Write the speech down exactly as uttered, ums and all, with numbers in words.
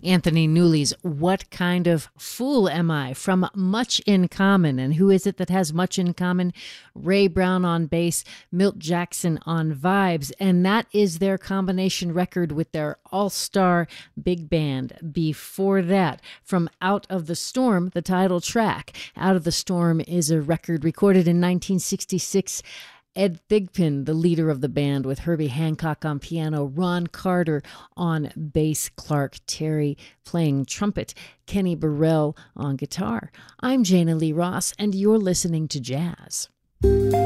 Anthony Newley's What Kind of Fool Am I? From Much in Common. And who is it that has much in common? Ray Brown on bass, Milt Jackson on vibes. And that is their combination record with their all-star big band. Before that, from Out of the Storm, the title track. Out of the Storm is a record recorded in nineteen sixty-six. Ed Thigpen, the leader of the band, with Herbie Hancock on piano, Ron Carter on bass, Clark Terry playing trumpet, Kenny Burrell on guitar. I'm Jana Lee Ross, and you're listening to Jazz.